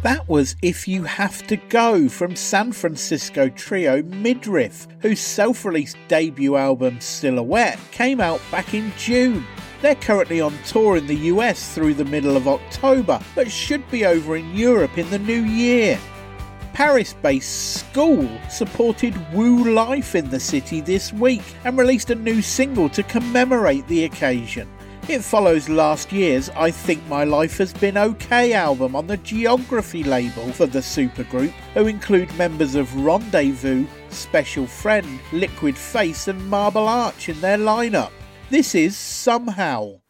That was If You Have to Go from San Francisco trio Midriff, whose self-released debut album Silhouette came out back in June. They're currently on tour in the US through the middle of October, but should be over in Europe in the new year. Paris-based School supported Woo Life in the city this week and released a new single to commemorate the occasion. It follows last year's I Think My Life Has Been OK album on the Geography label for the supergroup, who include members of Rendezvous, Special Friend, Liquid Face and Marble Arch in their lineup. This is Somehow.